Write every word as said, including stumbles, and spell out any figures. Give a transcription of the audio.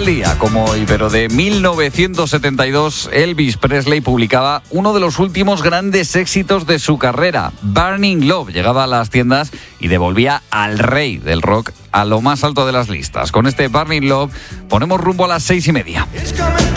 tal día como hoy, pero de mil novecientos setenta y dos, Elvis Presley publicaba uno de los últimos grandes éxitos de su carrera. Burning Love llegaba a las tiendas y devolvía al rey del rock a lo más alto de las listas. Con este Burning Love ponemos rumbo a las seis y media.